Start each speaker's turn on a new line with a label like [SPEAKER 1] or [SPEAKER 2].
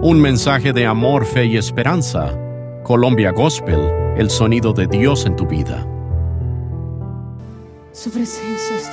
[SPEAKER 1] Un mensaje de amor, fe y esperanza. Colombia Gospel, el sonido de Dios en tu vida.
[SPEAKER 2] Su presencia está